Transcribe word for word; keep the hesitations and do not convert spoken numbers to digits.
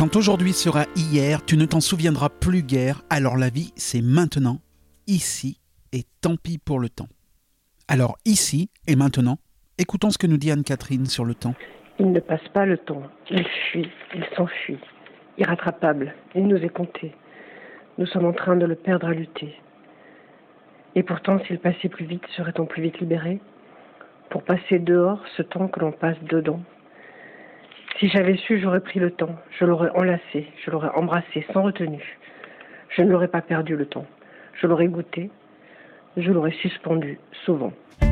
Quand aujourd'hui sera hier, tu ne t'en souviendras plus guère, alors la vie c'est maintenant, ici, et tant pis pour le temps. Alors ici et maintenant, écoutons ce que nous dit Anne-Catherine sur le temps. Il ne passe pas le temps, il fuit, il s'enfuit, irrattrapable, il nous est compté. Nous sommes en train de le perdre à lutter. Et pourtant, s'il passait plus vite, serait-on plus vite libéré pour passer dehors ce temps que l'on passe dedans? Si j'avais su, j'aurais pris le temps, je l'aurais enlacé, je l'aurais embrassé sans retenue. Je ne l'aurais pas perdu le temps, je l'aurais goûté, je l'aurais suspendu souvent.